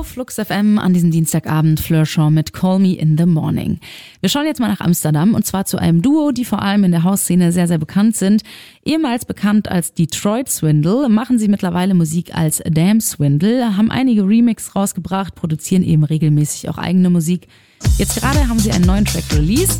Auf Flux FM an diesem Dienstagabend Fleur Shaw mit Call Me in the Morning. Wir schauen jetzt mal nach Amsterdam und zwar zu einem Duo, die vor allem in der Hausszene sehr, sehr bekannt sind. Ehemals bekannt als Detroit Swindle, machen sie mittlerweile Musik als Damn Swindle, haben einige Remixes rausgebracht, produzieren eben regelmäßig auch eigene Musik. Jetzt gerade haben sie einen neuen Track released.